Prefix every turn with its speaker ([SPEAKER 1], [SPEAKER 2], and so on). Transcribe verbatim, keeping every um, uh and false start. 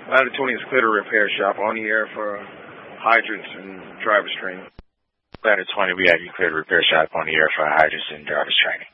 [SPEAKER 1] Ladder twenty is clear to repair shop on the air for hydrants and driver's training.
[SPEAKER 2] Ladder twenty, we have you clear to repair shop on the air for hydrants and driver's training.